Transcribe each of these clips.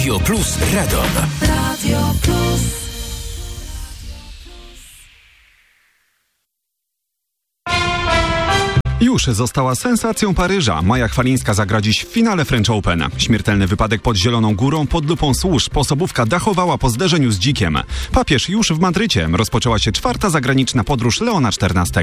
Radio Plus Radom. Radio Plus. Już została sensacją Paryża. Maja Chwalińska zagra dziś w finale French Open. Śmiertelny wypadek pod Zieloną Górą pod lupą służb. Osobówka dachowała po zderzeniu z dzikiem. Papież już w Madrycie. Rozpoczęła się 4. zagraniczna podróż Leona XIV.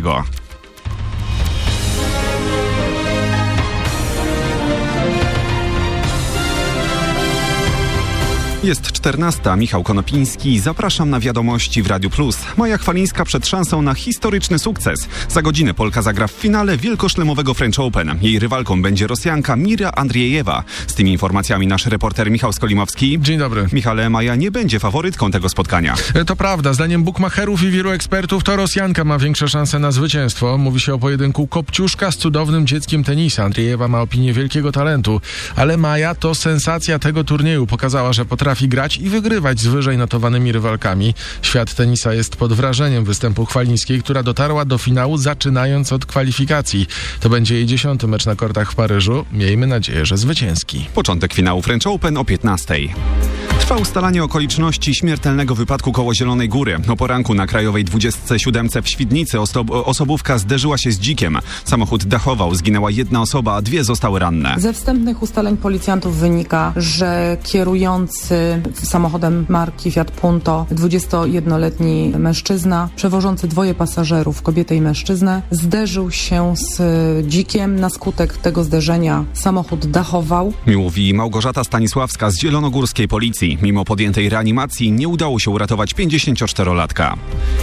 Jest 14. Michał Konopiński. Zapraszam na wiadomości w Radiu Plus. Maja Chwalińska przed szansą na historyczny sukces. Za godzinę Polka zagra w finale wielkoszlemowego French Open. Jej rywalką będzie Rosjanka Mira Andriejewa. Z tymi informacjami nasz reporter Michał Skolimowski. Dzień dobry. Michale, Maja nie będzie faworytką tego spotkania. To prawda. Zdaniem bukmacherów i wielu ekspertów to Rosjanka ma większe szanse na zwycięstwo. Mówi się o pojedynku Kopciuszka z cudownym dzieckiem tenisa. Andriejewa ma opinię wielkiego talentu. Ale Maja to sensacja tego turnieju. Pokazała, że potrafi grać i wygrywać z wyżej notowanymi rywalkami. Świat tenisa jest pod wrażeniem występu Chwalińskiej, która dotarła do finału zaczynając od kwalifikacji. To będzie jej 10. mecz na kortach w Paryżu. Miejmy nadzieję, że zwycięski. Początek finału French Open o 15. Trwa ustalanie okoliczności śmiertelnego wypadku koło Zielonej Góry. O poranku na Krajowej 27 w Świdnicy osobówka zderzyła się z dzikiem. Samochód dachował, zginęła jedna osoba, a 2 zostały ranne. Ze wstępnych ustaleń policjantów wynika, że kierujący samochodem marki Fiat Punto 21-letni mężczyzna, przewożący 2 pasażerów, kobietę i mężczyznę, zderzył się z dzikiem. Na skutek tego zderzenia samochód dachował. Mówi Małgorzata Stanisławska z zielonogórskiej policji. Mimo podjętej reanimacji nie udało się uratować 54-latka.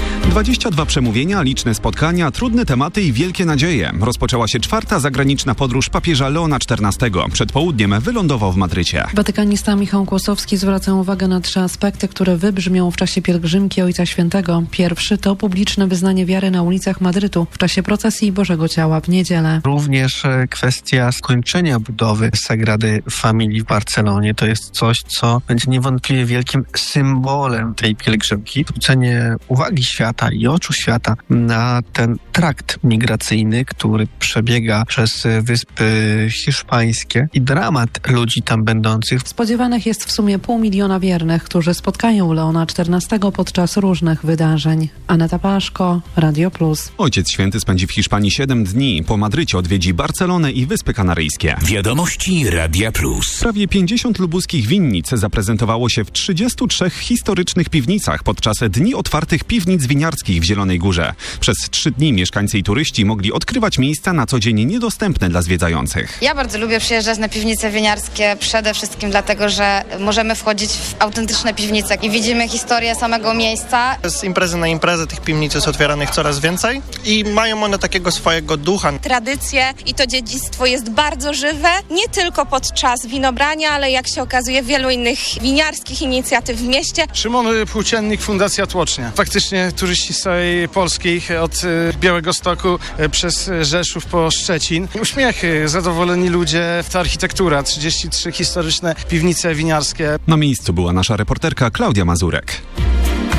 22 przemówienia, liczne spotkania, trudne tematy i wielkie nadzieje. Rozpoczęła się 4. zagraniczna podróż papieża Leona XIV. Przed południem wylądował w Madrycie. Watykanista Michał Kłosowski zwraca uwagę na 3 aspekty, które wybrzmią w czasie pielgrzymki Ojca Świętego. Pierwszy to publiczne wyznanie wiary na ulicach Madrytu w czasie procesji Bożego Ciała w niedzielę. Również kwestia skończenia budowy Sagrady Familii w Barcelonie to jest coś, co będzie niewątpliwie wielkim symbolem tej pielgrzymki. Zwrócenie uwagi świata i oczu świata na ten trakt migracyjny, który przebiega przez Wyspy Hiszpańskie i dramat ludzi tam będących. Spodziewanych jest w sumie 500 000 wiernych, którzy spotkają Leona XIV podczas różnych wydarzeń. Aneta Paszko, Radio Plus. Ojciec Święty spędzi w Hiszpanii 7 dni. Po Madrycie odwiedzi Barcelonę i Wyspy Kanaryjskie. Wiadomości Radia Plus. Prawie 50 lubuskich winnic zaprezentowało się w 33 historycznych piwnicach podczas Dni Otwartych Piwnic Winiarskich w Zielonej Górze. Przez 3 dni mieszkańcy i turyści mogli odkrywać miejsca na co dzień niedostępne dla zwiedzających. Ja bardzo lubię przyjeżdżać na piwnice winiarskie, przede wszystkim dlatego, że możemy wchodzić w autentyczne piwnice i widzimy historię samego miejsca. Z imprezy na imprezę tych piwnic jest otwieranych coraz więcej i mają one takiego swojego ducha. Tradycje i to dziedzictwo jest bardzo żywe, nie tylko podczas winobrania, ale jak się okazuje wielu innych winiarskich inicjatyw w mieście. Szymon Płóciennik, Fundacja Tłocznia. Faktycznie turyści z całej Polski, od Białegostoku przez Rzeszów po Szczecin. Uśmiechy, zadowoleni ludzie, ta architektura, 33 historyczne piwnice winiarskie. Na miejscu była nasza reporterka Klaudia Mazurek.